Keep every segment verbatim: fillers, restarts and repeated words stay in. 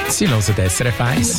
Sie hören S R F eins.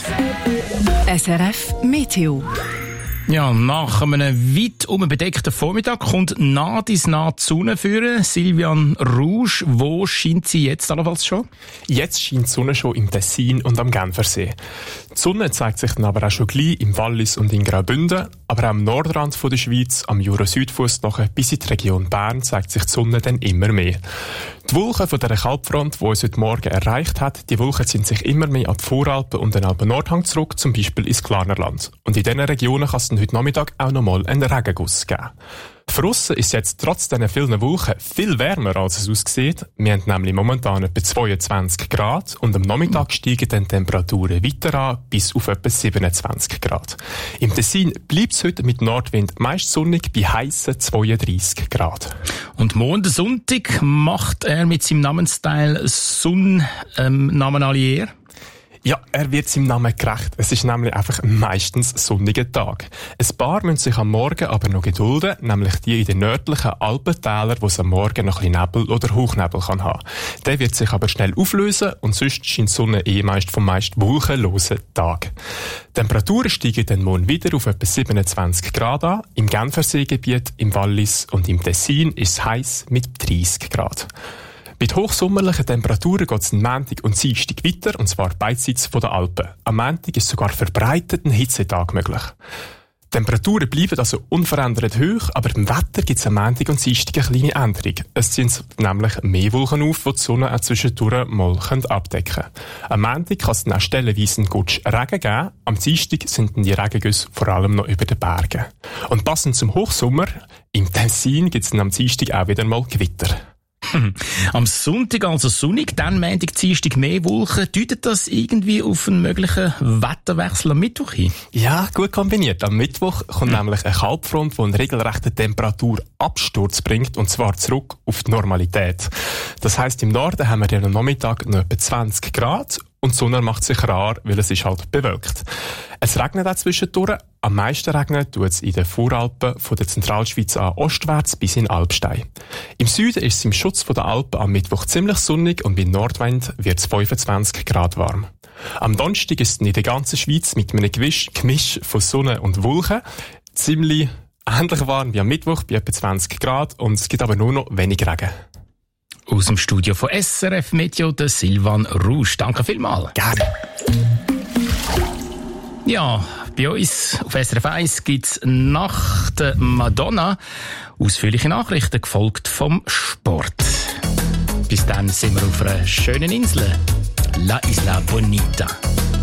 S R F Meteo. Ja, nach einem weit bedeckten Vormittag kommt nah bis nah die Sonne führen. Silvian Rouge, wo scheint sie jetzt allenfalls schon? Jetzt scheint die Sonne schon im Tessin und am Genfersee. Die Sonne zeigt sich dann aber auch schon gleich im Wallis und in Graubünden, aber auch am Nordrand von der Schweiz, am Jura-Südfuss nachher bis in die Region Bern zeigt sich die Sonne dann immer mehr. Die Wolken von dieser Kaltfront, die uns heute Morgen erreicht hat, die Wolken ziehen sich immer mehr an die Voralpen und den Alpen-Nordhang zurück, zum Beispiel ins Glarnerland. Und in diesen Regionen kann es dann heute Nachmittag auch nochmal einen Regenguss geben. Für uns ist es jetzt trotz diesen vielen Wolken viel wärmer, als es aussieht. Wir haben nämlich momentan etwa zweiundzwanzig Grad und am Nachmittag steigen dann die Temperaturen weiter an bis auf etwa siebenundzwanzig Grad. Im Tessin bleibt es heute mit Nordwind meist sonnig bei heissen zweiunddreissig Grad. Und morgen, Sonntag, macht er mit seinem Namensteil Sun ähm, Namen Allier? Ja, er wird seinem Namen gerecht. Es ist nämlich einfach meistens sonniger Tag. Ein paar müssen sich am Morgen aber noch gedulden, nämlich die in den nördlichen Alpentälern, wo es am Morgen noch ein bisschen Nebel oder Hochnebel kann haben. Der wird sich aber schnell auflösen und sonst scheint die Sonne eh meist vom meist wolkenlosen Tag. Die Temperaturen steigen dann morgen wieder auf etwa siebenundzwanzig Grad an. Im Genferseegebiet, im Wallis und im Tessin ist es heiß mit dreissig Grad. Mit hochsommerlichen Temperaturen geht es am Montag und Dienstag weiter, und zwar beidseits von den Alpen. Am Montag ist sogar verbreitet ein Hitzetag möglich. Die Temperaturen bleiben also unverändert hoch, aber im Wetter gibt es am Montag und Dienstag eine kleine Änderung. Es ziehen nämlich mehr Wolken auf, die die Sonne auch zwischendurch mal abdecken können. Am Montag kann es dann auch stellenweise einen Gutsch Regen geben, am Dienstag sind dann die Regengüsse vor allem noch über den Bergen. Und passend zum Hochsommer, im Tessin gibt es dann am Dienstag auch wieder mal Gewitter. Am Sonntag also sonnig, dann Montag, Dienstag mehr Wolken. Deutet das irgendwie auf einen möglichen Wetterwechsel am Mittwoch hin? Ja, gut kombiniert. Am Mittwoch kommt hm. nämlich eine Kaltfront, die einen regelrechten Temperaturabsturz bringt, und zwar zurück auf die Normalität. Das heisst, im Norden haben wir dann am Nachmittag noch etwa zwanzig Grad und die Sonne macht sich rar, weil es ist halt bewölkt. Es regnet auch zwischendurch. Am meisten regnet tut es in den Voralpen von der Zentralschweiz an ostwärts bis in Alpstein. Im Süden ist es im Schutz der Alpen am Mittwoch ziemlich sonnig und bei Nordwind wird es fünfundzwanzig Grad warm. Am Donnerstag ist es in der ganzen Schweiz mit einem Gemisch, Gemisch von Sonne und Wolken ziemlich ähnlich warm wie am Mittwoch bei etwa zwanzig Grad, und es gibt aber nur noch wenig Regen. Aus dem Studio von S R F Meteo, der Silvan Rouge. Danke vielmals. Gerne. Ja, bei uns auf S R F eins gibt es nach der Madonna ausführliche Nachrichten, gefolgt vom Sport. Bis dann sind wir auf einer schönen Insel. La Isla Bonita.